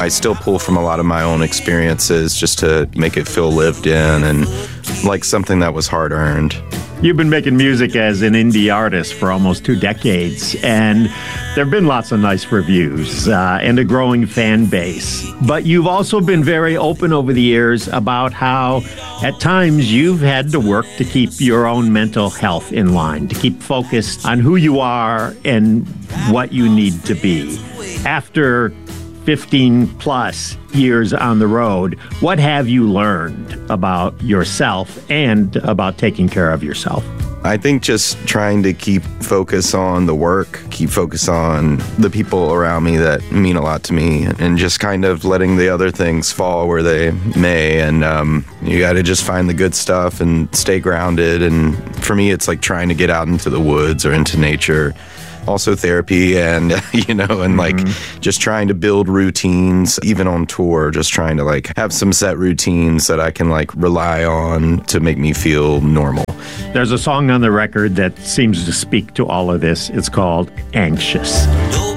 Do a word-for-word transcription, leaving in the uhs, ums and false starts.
I still pull from a lot of my own experiences just to make it feel lived in and like something that was hard-earned. You've been making music as an indie artist for almost two decades, and there have been lots of nice reviews uh, and a growing fan base. But you've also been very open over the years about how, at times, you've had to work to keep your own mental health in line, to keep focused on who you are and what you need to be. After fifteen plus years on the road, what have you learned about yourself and about taking care of yourself? I think just trying to keep focus on the work, keep focus on the people around me that mean a lot to me, and just kind of letting the other things fall where they may. And um, you got to just find the good stuff and stay grounded. And for me, it's like trying to get out into the woods or into nature. Also therapy and, you know, and like mm-hmm. just trying to build routines, even on tour, just trying to like have some set routines that I can like rely on to make me feel normal. There's a song on the record that seems to speak to all of this. It's called Anxious.